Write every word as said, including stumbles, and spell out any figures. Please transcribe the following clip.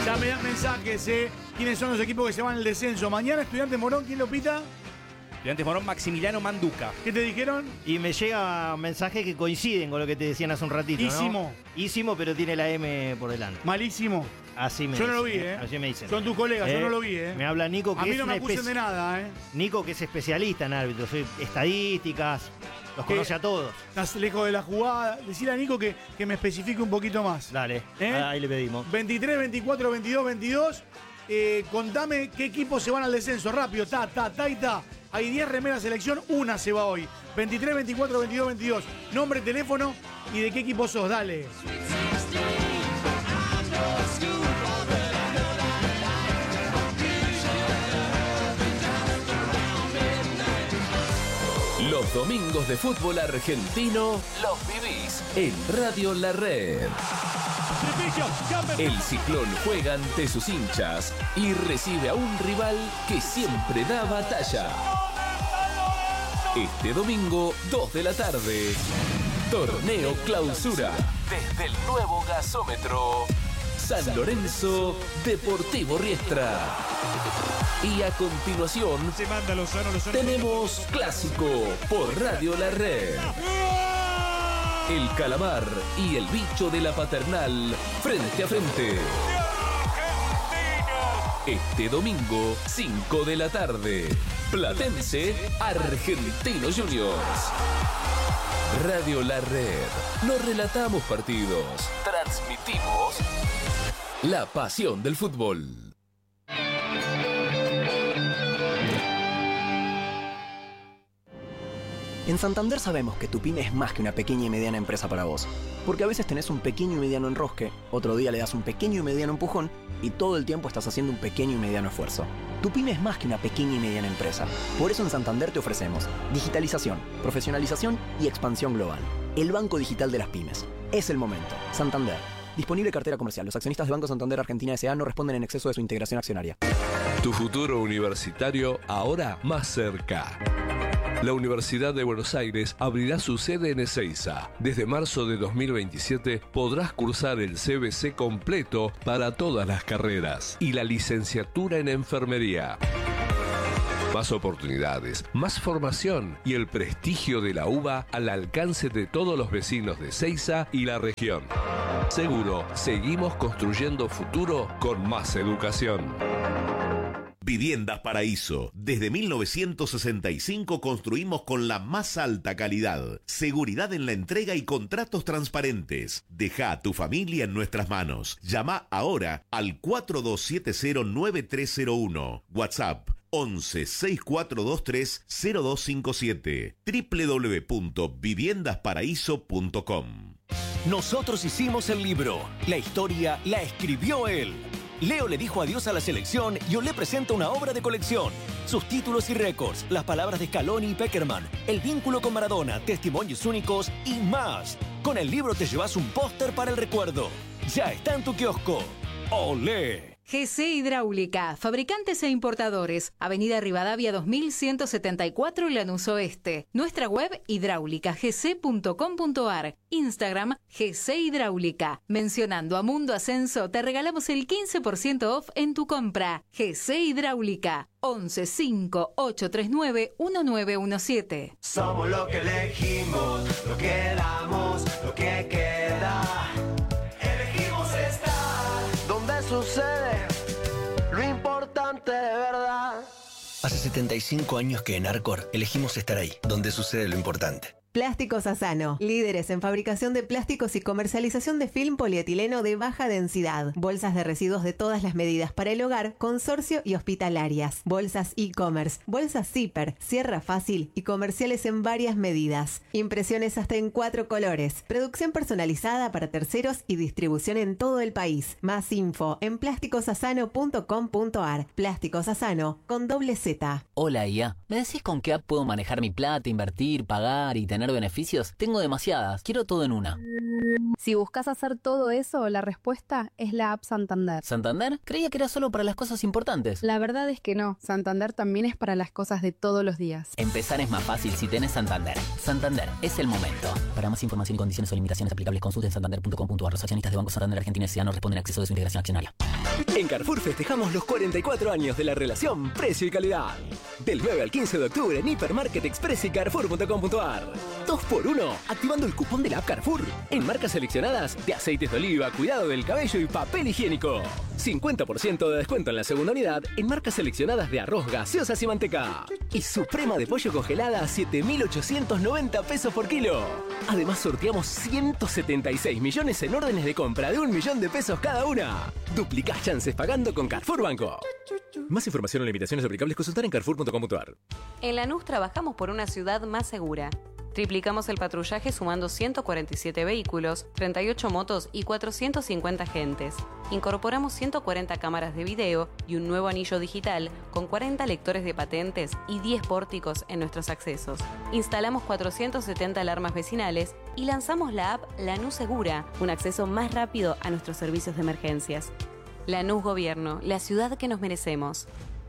Ya me dan mensajes, ¿eh? ¿Quiénes son los equipos que se van al descenso? Mañana, Estudiantes Morón, ¿quién lo pita? Estudiantes Morón, Maximiliano Manduca. ¿Qué te dijeron? Y me llega mensajes que coinciden con lo que te decían hace un ratito, ¿no? Ísimo. Ísimo, pero tiene la M por delante. Malísimo. Así me Yo no dicen, lo vi, ¿eh? Así me dicen. Son tus colegas, Eh, yo no lo vi, ¿eh? Me habla Nico, que A mí es no me una acusen espe- de nada, ¿eh? Nico, que es especialista en árbitros, soy estadísticas, los ¿Qué? conoce a todos. Estás lejos de la jugada. Decile a Nico que, que me especifique un poquito más. Dale, ¿Eh? ahí le pedimos. veintitrés, veinticuatro, veintidós, veintidós. Eh, contame qué equipos se van al descenso. Rápido, ta, ta, ta y ta. Hay diez remeras selección, una se va hoy. veintitrés, veinticuatro, veintidós, veintidós. Nombre, teléfono y de qué equipo sos. Dale. Los domingos de fútbol argentino los vivís en Radio La Red. El Ciclón juega ante sus hinchas y recibe a un rival que siempre da batalla. Este domingo, dos de la tarde, Torneo Clausura desde el nuevo gasómetro San Lorenzo Deportivo Riestra. Y a continuación Se manda Lozano, Lozano. tenemos Clásico por Radio La Red. El Calamar y el Bicho de la Paternal frente a frente. Este domingo, cinco de la tarde, Platense Argentino Juniors. Radio La Red. No relatamos partidos, transmitimos la pasión del fútbol. En Santander sabemos que tu pyme es más que una pequeña y mediana empresa para vos. Porque a veces tenés un pequeño y mediano enrosque, otro día le das un pequeño y mediano empujón y todo el tiempo estás haciendo un pequeño y mediano esfuerzo. Tu pyme es más que una pequeña y mediana empresa. Por eso en Santander te ofrecemos digitalización, profesionalización y expansión global. El Banco Digital de las Pymes. Es el momento. Santander. Disponible cartera comercial. Los accionistas de Banco Santander Argentina S A no responden en exceso de su integración accionaria. Tu futuro universitario ahora más cerca. La Universidad de Buenos Aires abrirá su sede en Ezeiza. Desde marzo de dos mil veintisiete podrás cursar el C B C completo para todas las carreras y la licenciatura en enfermería. Más oportunidades, más formación y el prestigio de la UBA al alcance de todos los vecinos de Ezeiza y la región. Seguro, seguimos construyendo futuro con más educación. Viviendas Paraíso. Desde mil novecientos sesenta y cinco construimos con la más alta calidad, seguridad en la entrega y contratos transparentes. Deja a tu familia en nuestras manos. Llama ahora al cuatro dos siete cero nueve tres cero uno. WhatsApp once seis cuatro dos tres cero dos cinco siete. doble u doble u doble u punto viviendas paraíso punto com. Nosotros hicimos el libro. La historia la escribió él. Leo le dijo adiós a la selección y Olé presenta una obra de colección. Sus títulos y récords, las palabras de Scaloni y Peckerman, el vínculo con Maradona, testimonios únicos y más. Con el libro te llevas un póster para el recuerdo. Ya está en tu kiosco. ¡Olé! G C Hidráulica, fabricantes e importadores, Avenida Rivadavia dos mil ciento setenta y cuatro, Lanús Oeste. Nuestra web hidráulica g c punto com punto a r. Instagram G C Hidráulica. Mencionando a Mundo Ascenso te regalamos el quince por ciento off en tu compra. G C Hidráulica. once cinco ocho tres nueve uno nueve uno siete. Somos lo que elegimos, lo que damos, lo que queda. Elegimos estar donde sucede lo importante de verdad. Hace setenta y cinco años que en Arcor elegimos estar ahí, donde sucede lo importante. Plásticos Asano, líderes en fabricación de plásticos y comercialización de film polietileno de baja densidad, bolsas de residuos de todas las medidas para el hogar, consorcio y hospitalarias, bolsas e-commerce, bolsas zipper, cierra fácil y comerciales en varias medidas, impresiones hasta en cuatro colores, producción personalizada para terceros y distribución en todo el país. Más info en plásticos asano punto com punto a r. Plásticos Asano con doble Z. Hola I A, ¿me decís con qué app puedo manejar mi plata, invertir, pagar y tener beneficios? Tengo demasiadas, quiero todo en una. Si buscas hacer todo eso, la respuesta es la app Santander. ¿Santander? Creía que era solo para las cosas importantes. La verdad es que no, Santander también es para las cosas de todos los días. Empezar es más fácil si tenés Santander. Santander, es el momento. Para más información y condiciones o limitaciones aplicables, consulten santander punto com punto a r. Los accionistas de Banco Santander Argentina S A no responden a exceso de su integración accionaria. En Carrefour festejamos los cuarenta y cuatro años de la relación precio y calidad. Del nueve al quince de octubre en Hipermarket Express y Carrefour punto com punto ar. dos por uno, activando el cupón de la app Carrefour. En marcas seleccionadas de aceites de oliva, cuidado del cabello y papel higiénico. cincuenta por ciento de descuento en la segunda unidad en marcas seleccionadas de arroz, gaseosas y manteca. Y suprema de pollo congelada a siete mil ochocientos noventa pesos por kilo. Además sorteamos ciento setenta y seis millones en órdenes de compra de un millón de pesos cada una. Duplicás chances pagando con Carrefour Banco. Más información o limitaciones aplicables consultar en carrefour punto com punto ar. En Lanús trabajamos por una ciudad más segura. Triplicamos el patrullaje sumando ciento cuarenta y siete vehículos, treinta y ocho motos y cuatrocientos cincuenta agentes. Incorporamos ciento cuarenta cámaras de video y un nuevo anillo digital con cuarenta lectores de patentes y diez pórticos en nuestros accesos. Instalamos cuatrocientas setenta alarmas vecinales y lanzamos la app Lanús Segura, un acceso más rápido a nuestros servicios de emergencias. Lanús Gobierno, la ciudad que nos merecemos.